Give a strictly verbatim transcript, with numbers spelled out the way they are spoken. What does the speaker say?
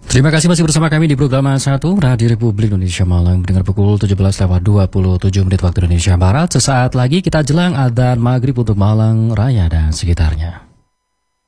Terima kasih masih bersama kami di program satu Radio Republik Indonesia Malang mendengar pukul tujuh belas lewat dua puluh tujuh menit waktu Indonesia Barat. Sesaat lagi kita jelang adzan maghrib untuk Malang Raya dan sekitarnya.